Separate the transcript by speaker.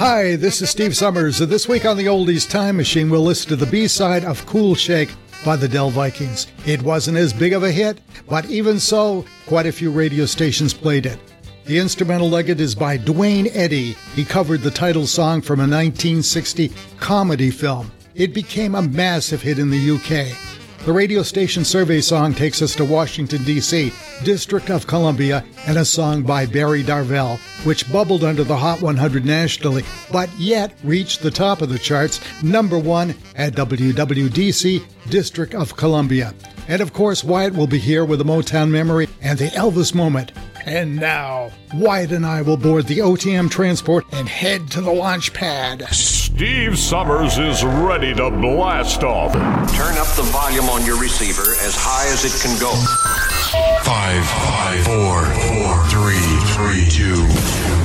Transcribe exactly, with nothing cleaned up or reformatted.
Speaker 1: Hi, this is Steve Summers. This week on the Oldies Time Machine, we'll listen to the B-side of Cool Shake by the Del Vikings. It wasn't as big of a hit, but even so, quite a few radio stations played it. The instrumental legend is by Duane Eddy. He covered the title song from a nineteen sixty comedy film. It became a massive hit in the U K. The radio station survey song takes us to Washington, D C, District of Columbia, and a song by Barry Darvell, which bubbled under the Hot one hundred nationally, but yet reached the top of the charts, number one at W W D C, District of Columbia. And of course, Wyatt will be here with a Motown memory and the Elvis moment. And now, Wyatt and I will board the O T M transport and head to the launch pad.
Speaker 2: Steve Summers is ready to blast off.
Speaker 3: Turn up the volume on your receiver as high as it can go.
Speaker 4: Five, five, four, four, three, three, two,